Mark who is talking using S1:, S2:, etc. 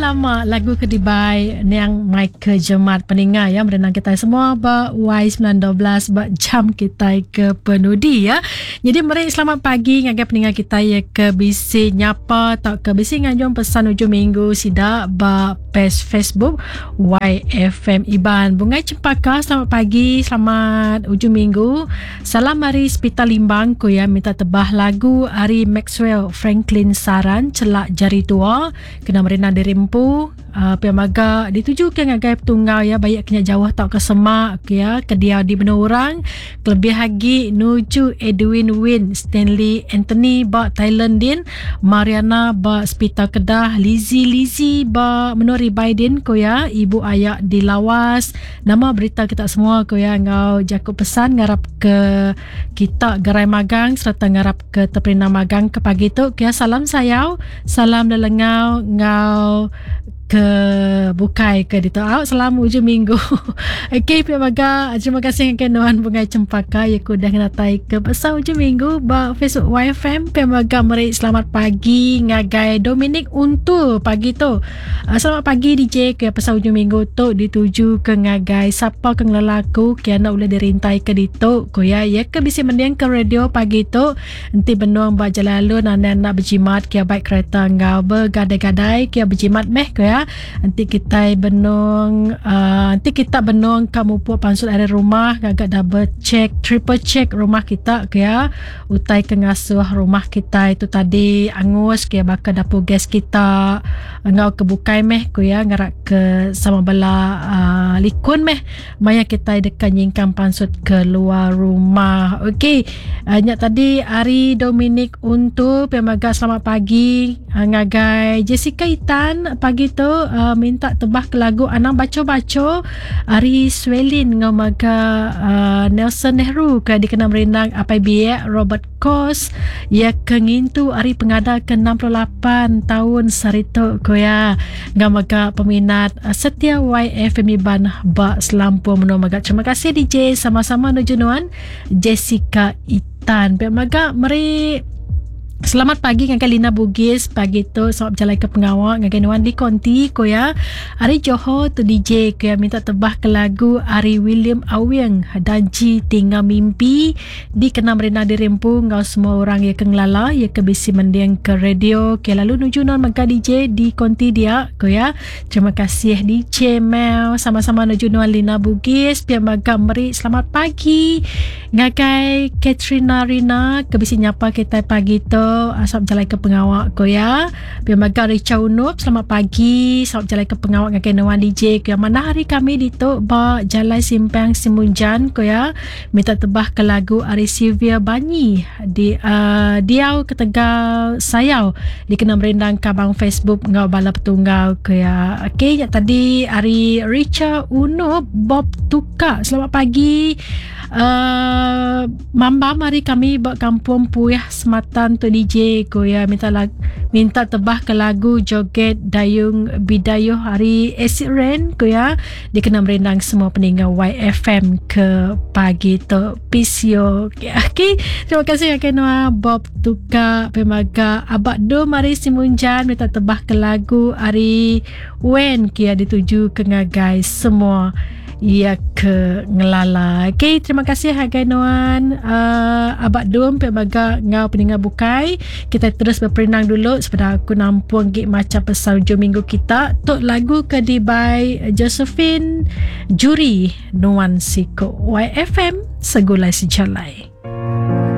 S1: lama lagu Kedibai yang Michael Jemat peningat ya merenang kita semua ba Y19 ba jam kita ke penudi ya. Jadi mari selamat pagi ngagai peningat kita ya ke bisi nyapa tak ke bisi ngajong pesan hujung minggu sida ba page Facebook YFM Iban. Bungai Cempaka selamat pagi, selamat hujung minggu. Salam mari Hospital Limbang ko ya minta tebah lagu Ari Maxwell Franklin Saran celak jari tua kena merena dirimpu piamaga dituju ke ngagai petunggal ya banyak kena jauh tak ke semak ya ke dia di benar orang kelebih lagi nuju Edwin Win Stanley Anthony ba Thailand din Mariana ba Hospital Kedah Lizzie ba menori Biden ko ya ibu ayah di Lawas nama berita kita semua ko ya ngau jakut pesan ngarap ke kita gerai magang serta ngarap ke terperinah magang ke pagi tu ya salam sayau salam dalengau ngau ke bukai ke dito selamat hujung minggu. Okey piamaga terima kasih kenuan Bungai Cempaka ya ku dah ngatai ke besar hujung minggu ba Facebook YFM piamaga mari selamat pagi ngagai Dominic Untu pagi tu. Selamat pagi DJ ke besar hujung minggu tu dituju ke ngagai siapa ke lelaku kiana boleh dirintai ke dito ko ya ke bisi mendiang ke radio pagi tu nanti benuang ba jalalu nak berjimat kia baik kereta ngau bergadai-gadai kia berjimat meh ko ya. Nanti kita benung kamu puak pansut ada rumah agak double check triple check rumah kita ya utai ke ngasuh rumah kita itu tadi angus ya bakal dapur gas kita ngau kebukai meh ko ya ngarak ke sama bala likun meh maya kita dekat nyingkam pansut ke luar rumah. Okey nyak tadi Ari Dominic untuk pemaga selamat pagi ngagai Jessica Itan pagi tu minta tebah ke lagu Anang Baco-Baco Ari Swelin ngamaga Nelson Nehru ke dikenal merenang APBA Robert Kos ya kengintu Ari pengada ke 68 tahun sarito ko ya ngamaga peminat setia YFM Iban ba selampu menomaga. Terima kasih DJ sama-sama nujunuan Jessica Itan pemaga meri. Selamat pagi ngagai Lina Bugis pagi tu selamat berjalan ke pengawak ngagai Nuan di Konti ko ya Ari Johor tu DJ ko ya minta tebah ke lagu Ari William Awing Daji Tinggal Mimpi di kena merena dirimpu ngau semua orang ya ke ngelala ya ke bisi mendiang ke radio ke lalu nuju non maka DJ di Konti dia ko ya. Terima kasih DJ Mel sama-sama nuju Nuan Lina Bugis pihak maga meri selamat pagi ngagai Katrina Rina ke bisi nyapa kita pagi tu asap jalan ke pengawak ko ya piamaga Richa Unup selamat pagi asap jalan ke pengawak ngagai Nuan DJ ko ya mana hari kami dituk ba Jalai Simpang Simunjan ko ya minta tebah ke lagu Ari Sylvia Banyi di Diau ke Tegal Sayau dikenal merendang kabang Facebook ngau bala petunggal ko ya. Okey ya tadi Ari Richa Unup Bob Tuka selamat pagi Mamba mari kami buat kampung Puyah Sematan tu DJ ko ya minta tebah ke lagu Joget Dayung Bidayuh Hari Acid Rain ko ya dikenal merendang semua peninggal YFM ke pagi tu pisio. Okay. Terima kasih Kenua Bob Tuka pemaga Abak Do mari Simunjan minta tebah ke lagu Ari Wen kia dituju ke ngagai semua ia ke ngelala. Okay, terima kasih Hagai Nuan Abad Dum pemaga ngau peninggal bukai. Kita terus berperenang dulu sebab aku nampung gig macam pesan hujung minggu kita. Tok lagu Kedibai Josephine Juri Nuan Siko YFM Segulai Sejalai.